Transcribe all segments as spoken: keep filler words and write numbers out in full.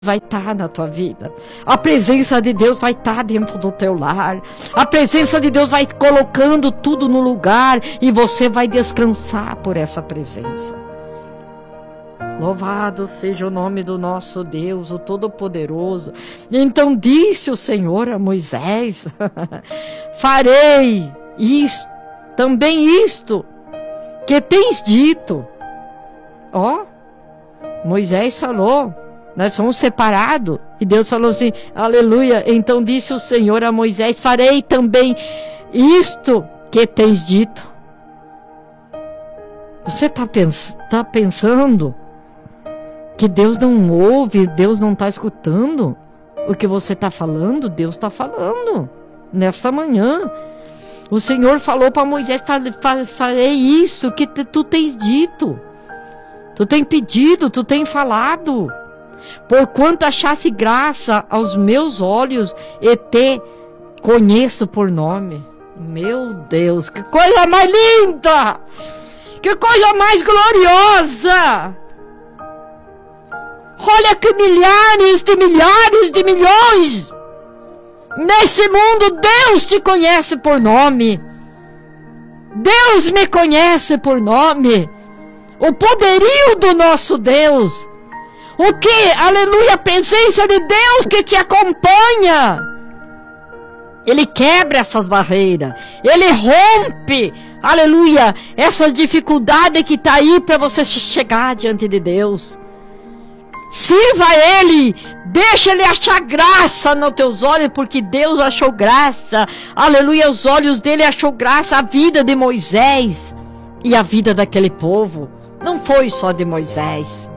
vai estar na tua vida. A presença de Deus vai estar dentro do teu lar. A presença de Deus vai colocando tudo no lugar e você vai descansar por essa presença. Louvado seja o nome do nosso Deus, o Todo-Poderoso. Então disse o Senhor a Moisés: farei isto, também isto que tens dito. Ó, Moisés falou, nós fomos separados, e Deus falou assim, aleluia. Então disse o Senhor a Moisés: farei também isto que tens dito. Você está pens tá pensando que Deus não ouve, Deus não está escutando o que você está falando? Deus está falando nesta manhã. O Senhor falou para Moisés: farei isso que tu tens dito, tu tens pedido, tu tens falado. Porquanto achasse graça aos meus olhos e te conheço por nome. Meu Deus, que coisa mais linda! Que coisa mais gloriosa! Olha que milhares de milhares de milhões nesse mundo, Deus te conhece por nome. Deus me conhece por nome. O poderio do nosso Deus. O que? Aleluia, a presença de Deus que te acompanha. Ele quebra essas barreiras. Ele rompe, aleluia, essa dificuldade que está aí para você chegar diante de Deus. Sirva a Ele. Deixa Ele achar graça nos teus olhos, porque Deus achou graça. Aleluia, os olhos dele achou graça. A vida de Moisés e a vida daquele povo. Não foi só de Moisés.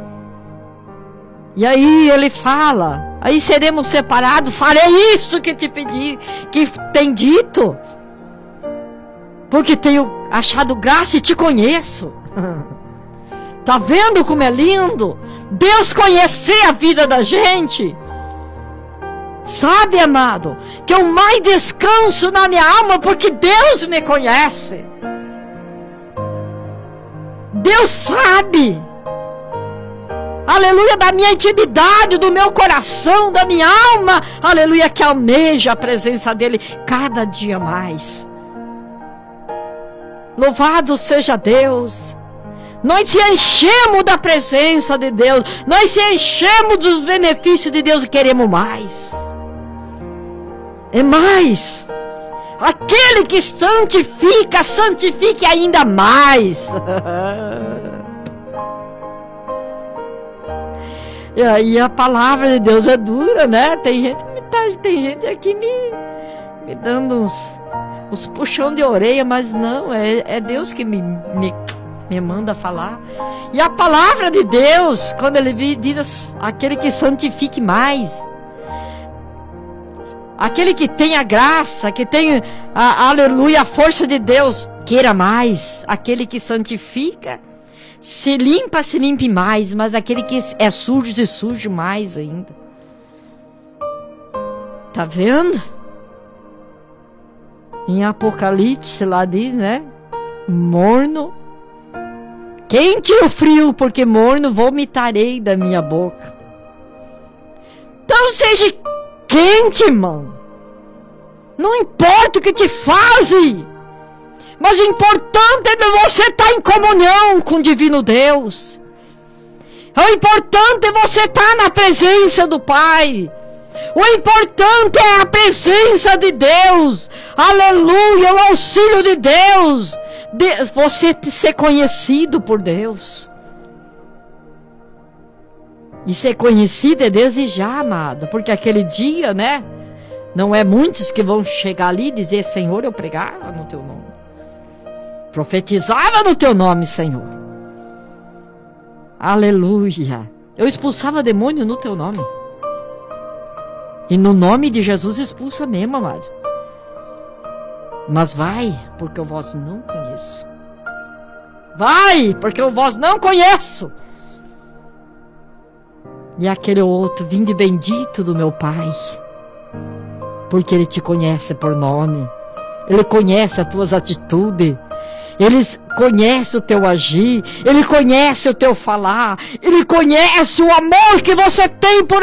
E aí ele fala, aí seremos separados, farei isso que te pedi, que tem dito, porque tenho achado graça e te conheço. Tá vendo como é lindo? Deus conhecer a vida da gente. Sabe, amado, que eu mais descanso na minha alma porque Deus me conhece. Deus sabe, aleluia, da minha intimidade, do meu coração, da minha alma, aleluia, que almeja a presença dele cada dia mais. Louvado seja Deus. Nós se enchemos da presença de Deus, nós se enchemos dos benefícios de Deus e queremos mais. É mais. Aquele que santifica, santifique ainda mais. E aí a palavra de Deus é dura, né? Tem gente, tem gente aqui me, me dando uns, uns puxão de orelha, mas não, é, é Deus que me, me, me manda falar. E a palavra de Deus, quando ele diz aquele que santifique mais, aquele que tem a graça, que tem a, aleluia, a força de Deus, queira mais. Aquele que santifica, se limpa, se limpe mais, mas aquele que é sujo, se suje mais ainda. Tá vendo? Em Apocalipse lá diz, né? Morno, quente ou frio, porque morno vomitarei da minha boca. Então seja quente, irmão. Não importa o que te fazem, mas o importante é você estar em comunhão com o divino Deus. O importante é você estar na presença do Pai. O importante é a presença de Deus. Aleluia, o auxílio de Deus. De você ser conhecido por Deus. E ser conhecido é desejar, amado. Porque aquele dia, né? Não é muitos que vão chegar ali e dizer: Senhor, eu pregava no teu nome. Profetizava no teu nome, Senhor. Aleluia. Eu expulsava demônio no teu nome. E no nome de Jesus expulsa mesmo, amado. Mas vai, porque eu vos não conheço. Vai, porque eu vos não conheço. E aquele outro: vinde bendito do meu Pai, porque Ele te conhece por nome. Ele conhece as tuas atitudes. Ele conhece o teu agir, Ele conhece o teu falar, Ele conhece o amor que você tem por